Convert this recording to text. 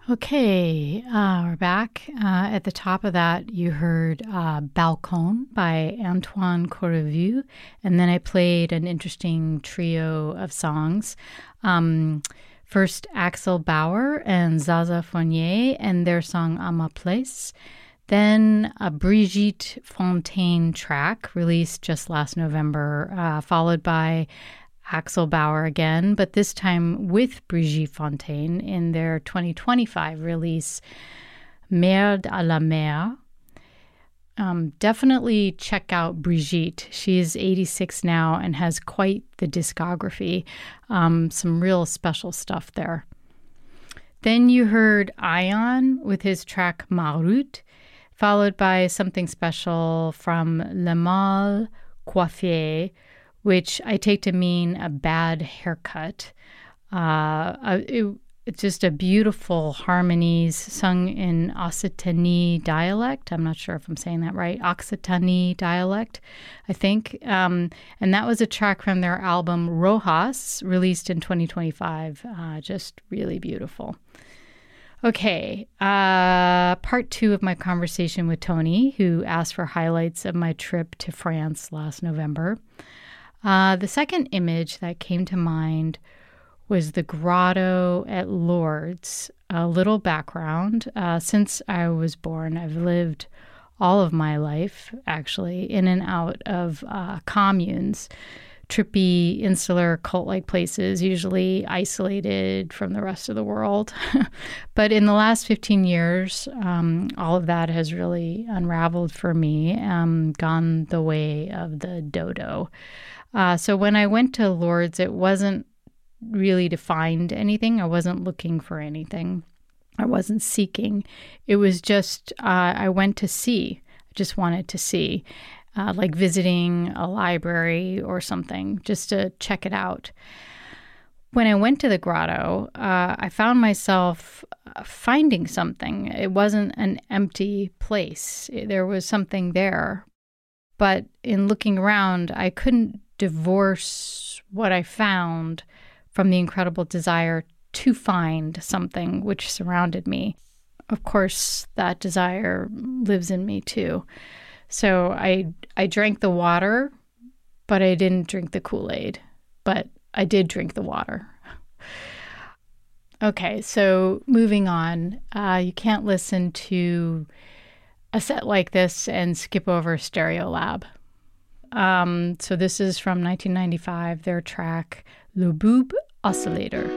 Okay, we're back. At the top of that, you heard Balcon by Antoine Correvu, and then I played an interesting trio of songs. First, Axel Bauer and Zaza Fournier and their song À ma place. Then a Brigitte Fontaine track released just last November, followed by Axel Bauer again, but this time with Brigitte Fontaine in their 2025 release, Merde à la mer. Definitely check out Brigitte. She's 86 now and has quite the discography. Some real special stuff there. Then you heard Ion with his track Ma Route, followed by something special from Le Mal Coiffé, which I take to mean a bad haircut. It's just a beautiful harmonies sung in Occitanie dialect. I'm not sure if I'm saying that right. Occitanie dialect, I think. And that was a track from their album Rojas, released in 2025. Just really beautiful. Okay, part two of my conversation with Tony, who asked for highlights of my trip to France last November. The second image that came to mind was the grotto at Lourdes. A little background. Since I was born, I've lived all of my life, actually, in and out of communes, trippy, insular, cult-like places, usually isolated from the rest of the world. But in the last 15 years, all of that has really unraveled for me, gone the way of the dodo. So when I went to Lourdes, it wasn't really to find anything. I wasn't looking for anything. I wasn't seeking. It was just, I went to see. I just wanted to see, like visiting a library or something, just to check it out. When I went to the grotto, I found myself finding something. It wasn't an empty place. There was something there. But in looking around, I couldn't divorce what I found from the incredible desire to find something which surrounded me. Of course, that desire lives in me too. So I drank the water, but I didn't drink the Kool-Aid. But I did drink the water. Okay, so moving on. You can't listen to a set like this and skip over Stereolab. So this is from 1995, their track Le Boob Oscillator.